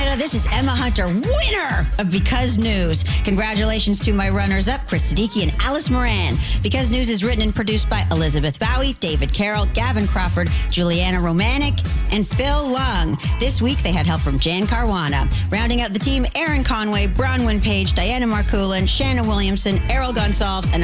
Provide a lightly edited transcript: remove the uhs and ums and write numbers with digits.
Canada. This is Emma Hunter, winner of Because News. Congratulations to my runners-up, Chris Siddiqui and Alice Moran. Because News is written and produced by Elizabeth Bowie, David Carroll, Gavin Crawford, Juliana Romanek, and Phil Lung. This week, they had help from Jan Caruana. Rounding out the team, Aaron Conway, Bronwyn Page, Diana Marculin, Shanna Williamson, Errol Gonsalves, and